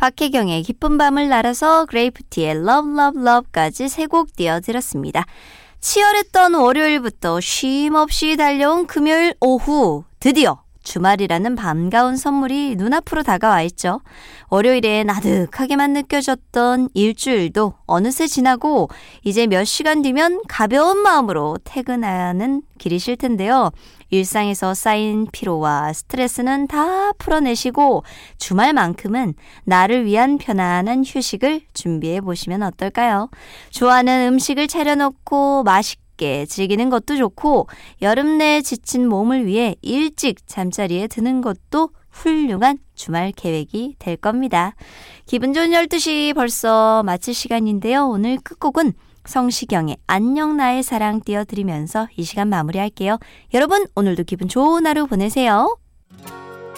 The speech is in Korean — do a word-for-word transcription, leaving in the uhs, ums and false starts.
박혜경의 기쁜 밤을 날아서 그레이프티의 Love Love Love까지 세 곡 띄워드렸습니다. 치열했던 월요일부터 쉼없이 달려온 금요일 오후 드디어 주말이라는 반가운 선물이 눈앞으로 다가와 있죠. 월요일엔 아득하게만 느껴졌던 일주일도 어느새 지나고 이제 몇 시간 뒤면 가벼운 마음으로 퇴근하는 길이실 텐데요. 일상에서 쌓인 피로와 스트레스는 다 풀어내시고 주말만큼은 나를 위한 편안한 휴식을 준비해 보시면 어떨까요? 좋아하는 음식을 차려놓고 맛있게 즐기는 것도 좋고 여름 내 지친 몸을 위해 일찍 잠자리에 드는 것도 훌륭한 주말 계획이 될 겁니다. 기분 좋은 열두 시 벌써 마칠 시간인데요. 오늘 끝곡은 성시경의 안녕 나의 사랑 띄워드리면서 이 시간 마무리할게요. 여러분 오늘도 기분 좋은 하루 보내세요.